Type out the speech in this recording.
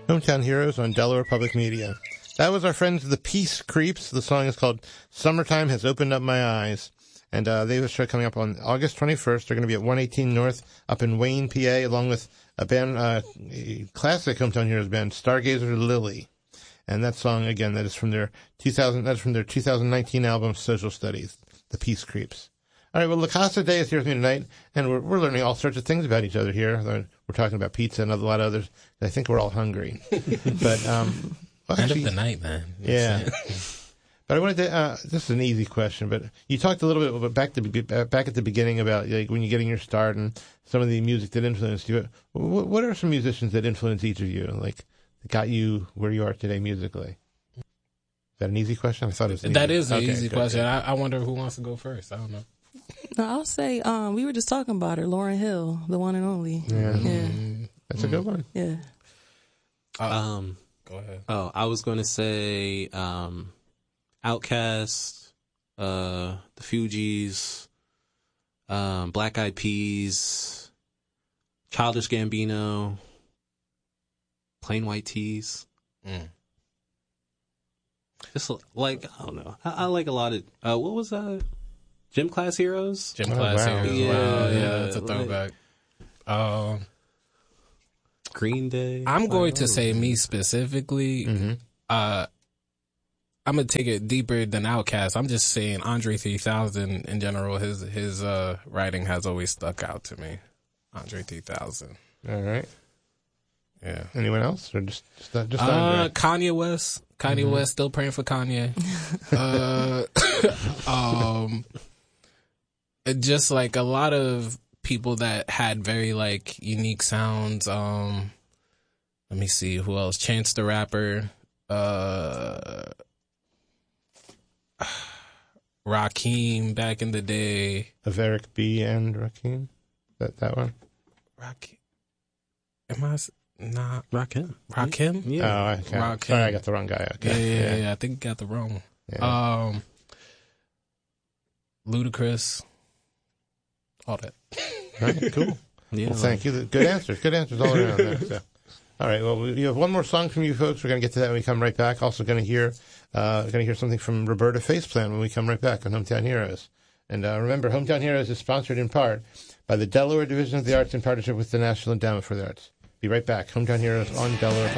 Hometown Heroes on Delaware Public Media. That was our friends the Peace Creeps. The song is called Summertime Has Opened Up My Eyes. And they have a show coming up on August 21st. They're going to be at 118 North up in Wayne, PA, along with a band, a classic Hometown Heroes band, Stargazer Lily. And that song, again, that's from their 2019 album, Social Studies, The Peace Creeps. All right, well, La Casa Day is here with me tonight, and we're learning all sorts of things about each other here. We're talking about pizza and a lot of others. I think we're all hungry. But, well, end of the night, man. Yeah. But I wanted to, this is an easy question, but you talked a little bit about back at the beginning about like when you're getting your start and some of the music that influenced you. What are some musicians that influence each of you, like that got you where you are today musically? Is that an easy question? I thought it was That is an easy question. Good. I wonder who wants to go first. I don't know. No, I'll say we were just talking about her, Lauryn Hill, the one and only. Yeah. That's a good one. Yeah. Go ahead. Oh, I was going to say Outkast, the Fugees, Black Eyed Peas, Childish Gambino, Plain White Tees. Just like, I don't know. I like a lot of, what was that? Gym Class Heroes? Gym Class Heroes. Yeah, wow. Yeah, that's a throwback. Green Day. I'm going to say me specifically. I'm going to take it deeper than Outkast. I'm just saying Andre 3000 in general. His writing has always stuck out to me. Andre 3000. All right. Yeah. Anyone else, or just Andre? Kanye West. Kanye West. Still praying for Kanye. Just like a lot of people that had very like unique sounds. Let me see who else. Chance the Rapper. Rakim back in the day. Of Eric B. and Rakim. That one. Rakim. Am I? Nah. Rakim. Rakim? Yeah. Oh, okay. Rakim. Sorry, I got the wrong guy. Okay. Yeah. I think I got the wrong one. Yeah. Ludacris. All that. All right, cool. Yeah, well, thank you. Good answers all around there. So. All right, well, you have one more song from you folks. We're going to get to that when we come right back. Also going to hear something from Roberta Faceplant when we come right back on Hometown Heroes. And remember, Hometown Heroes is sponsored in part by the Delaware Division of the Arts in partnership with the National Endowment for the Arts. Be right back. Hometown Heroes on Delaware.